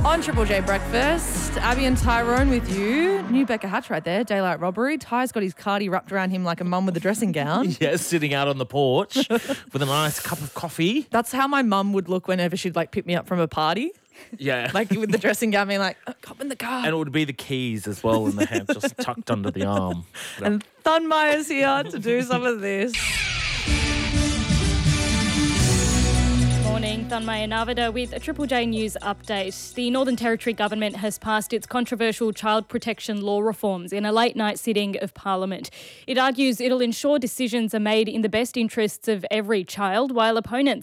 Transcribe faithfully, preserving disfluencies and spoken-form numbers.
On Triple J Breakfast, Abby and Tyrone with you. New Becca Hatch right there, daylight robbery. Ty's got his cardi wrapped around him like a mum with a dressing gown. Yes, sitting out on the porch with a nice cup of coffee. That's how my mum would look whenever she'd like pick me up from a party. Yeah. Like with the dressing gown being like, oh, hop in the car. And it would be the keys as well in the hand, just tucked under the arm. And Thunmaya's here to do some of this. Morning, Thunmaya Navada with a Triple J News update. The Northern Territory Government has passed its controversial child protection law reforms in a late night sitting of Parliament. It argues it'll ensure decisions are made in the best interests of every child, while opponents